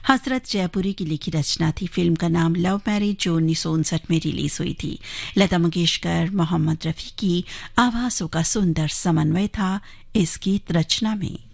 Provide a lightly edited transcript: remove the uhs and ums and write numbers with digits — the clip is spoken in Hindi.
हसरत जयपुरी की लिखी रचना थी। फिल्म का नाम लव मैरिज जो 1959 में रिलीज हुई थी। लता मंगेशकर, मोहम्मद रफी की आवाज़ों का सुंदर समन्वय था इस गीत रचना में।